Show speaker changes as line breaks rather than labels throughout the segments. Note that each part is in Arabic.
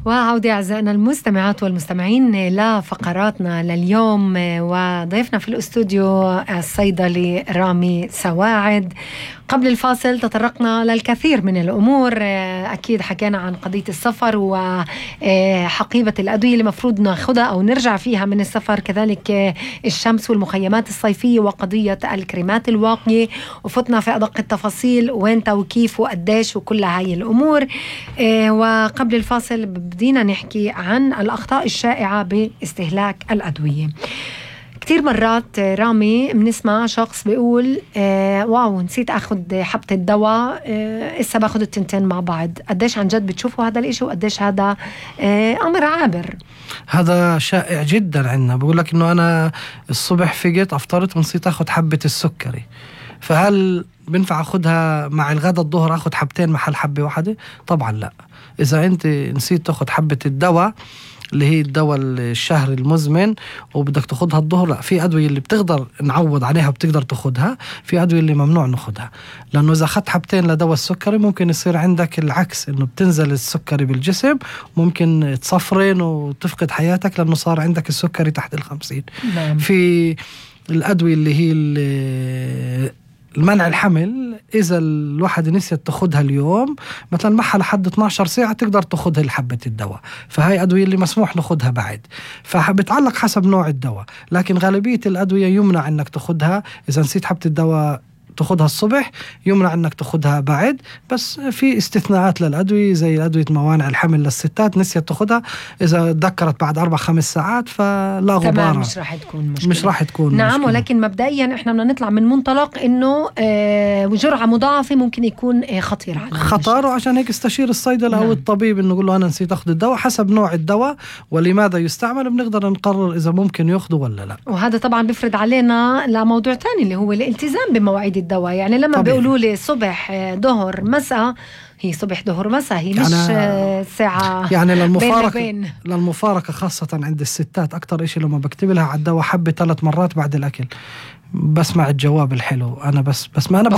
وعودة أعزائنا المستمعات والمستمعين لفقراتنا لليوم، وضيفنا في الأستوديو الصيدلي رامي سواعد. قبل الفاصل تطرقنا للكثير من الأمور، أكيد حكينا عن قضية السفر وحقيبة الأدوية اللي مفروض ناخدها أو نرجع فيها من السفر، كذلك الشمس والمخيمات الصيفية وقضية الكريمات الواقية، وفتنا في أدق التفاصيل وين وكيف وقديش وكل هاي الأمور. وقبل الفاصل بدينا نحكي عن الأخطاء الشائعة باستهلاك الأدوية. كتير مرات رامي بنسمع شخص بيقول واو نسيت أخذ حبة الدواء، إسا باخذ التنتين مع بعض. قديش عن جد بتشوفوا هذا الإشي وقديش هذا أمر عابر؟
هذا شائع جدا عندنا. بقول لك إنه أنا الصبح فقت أفطرت ونسيت أخذ حبة السكري، فهل بنفع أخذها مع الغداء الظهر أخذ حبتين محل حبة واحدة؟ طبعا لا. إذا أنت نسيت تأخذ حبة الدواء اللي هي الدواء الشهر المزمن وبدك تاخدها الظهر، لا، في أدوية اللي بتقدر نعوض عليها وبتقدر تاخدها، في أدوية اللي ممنوع ناخدها، لأنه إذا أخذت حبتين لدواء السكري ممكن يصير عندك العكس، إنه بتنزل السكري بالجسم، ممكن تصفرن وتفقد حياتك لأنه صار عندك السكري تحت 50.
نعم.
في الأدوية اللي هي المنع الحمل، إذا الواحد نسيت تاخدها اليوم مثلا معها لحد 12 ساعة تقدر تاخدها الحبة الدواء، فهاي أدوية اللي مسموح ناخدها بعد، فبتعلق حسب نوع الدواء. لكن غالبية الأدوية يمنع أنك تاخدها، إذا نسيت حبة الدواء تاخدها الصبح يمنع أنك تاخدها بعد. بس في استثناءات للأدوية زي أدوية موانع الحمل للستات نسيت تاخدها، إذا تذكرت بعد 4-5 ساعات فلا غبار،
مش راح تكون مشكلة.
مش راح تكون
نعم
مشكلة.
ولكن مبدئيا احنا بدنا نطلع من منطلق انه جرعة مضاعفة ممكن يكون خطير على
خطر، وعشان هيك استشير الصيدلة
نعم.
أو الطبيب إنه يقول له أنا نسيت أخذ الدواء، حسب نوع الدواء ولماذا يستعمل بنقدر نقرر إذا ممكن يأخذه ولا لا.
وهذا طبعا بيفرض علينا لموضوع تاني اللي هو الالتزام بمواعيد الدواء. يعني لما بيقولوا لي صبح ظهر مساء، هي صبح ظهر مساء، هي مش ساعة
يعني للمفارقة خاصة عند الستات أكتر إشي لما بكتب لها على الدواء حبة 3 مرات بعد الأكل بسمع الجواب الحلو، أنا بس ما أنا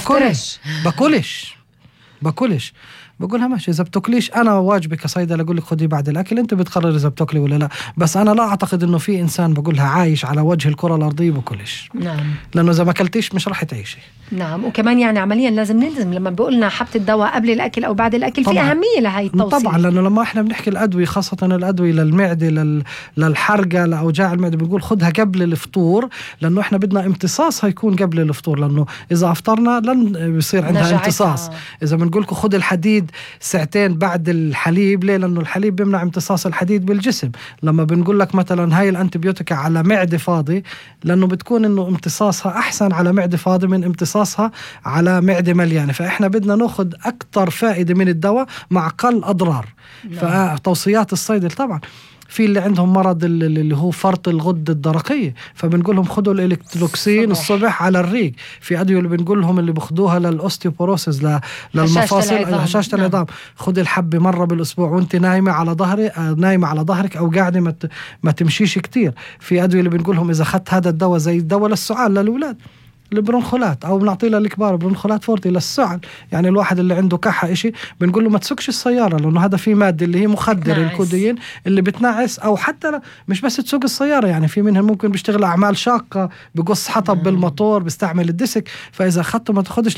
بقولش بقولها ماشي، إذا بتاكليش أنا واجبي كصيدلة أقول لك خدي بعد الأكل، أنت بتقرر إذا بتاكلي ولا لا. بس أنا لا أعتقد إنه في إنسان بقولها عايش على وجه الكرة الأرضية بقولش.
نعم.
لأنه إذا ما أكلتيش مش راح تعيشي.
نعم. وكمان يعني عمليا لازم نلزم لما بقولنا حبة الدواء قبل الأكل أو بعد الأكل في أهمية لهي التوصيل.
طبعا لأنه لما إحنا بنحكي الأدوية خاصة الأدوية للمعدة للحرقة لأوجاع المعدة بنقول خدها قبل الفطور، لأنه إحنا بدنا امتصاصها يكون قبل الفطور، لأنه إذا أفطرنا لن بيصير عندها امتصاص. إذا بنقولكم خد الحديد ساعتين بعد الحليب، ليه؟ لأنه الحليب بيمنع امتصاص الحديد بالجسم. لما بنقول لك مثلا هاي الأنتيبيوتيك على معدة فاضي، لأنه بتكون إنه امتصاصها أحسن على معدة فاضي من امتصاصها على معدة مليانة، فإحنا بدنا ناخد أكتر فائدة من الدواء مع أقل أضرار. فتوصيات الصيدل طبعا في اللي عندهم مرض اللي هو فرط الغدة الدرقية، فبنقول لهم خدوا الإلكتروكسين الصبح على الريق. في أدوية اللي بنقول لهم اللي بخدوها للأوستيوبوروسيس للمفاصل هشاشة العظام، خد الحبة مرة بالأسبوع وانت نايمة على ظهرك أو قاعدة ما تمشيش كتير. في أدوية اللي بنقول لهم إذا خدت هذا الدواء زي الدواء للسعال للأولاد البرونخولات، او بنعطيه للكبار برونخولات فورتي للسعل، يعني الواحد اللي عنده كحة إشي بنقول له ما تسوقش السيارة لأنه هذا في مادة اللي هي مخدر الكوديين اللي بتنعس، او حتى مش بس تسوق السيارة، يعني في منها ممكن بيشتغل أعمال شاقة بقص حطب بالموتور بيستعمل الديسك، فإذا أخذته ما تاخدش